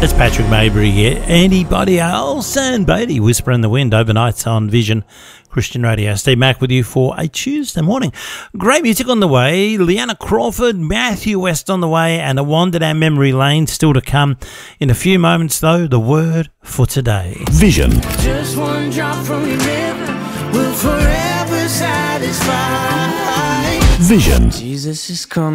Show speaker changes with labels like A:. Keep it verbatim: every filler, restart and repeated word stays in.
A: It's Patrick Maybury here. Anybody else? And Beatty, Whisper in the Wind, overnight on Vision Christian Radio. Steve Mack with you for a Tuesday morning. Great music on the way. Leanna Crawford, Matthew West on the way, and a wander down memory lane still to come. In a few moments, though, the word for today.
B: Vision.
C: Just one drop from your river will forever satisfy.
B: Vision.
C: Jesus is coming.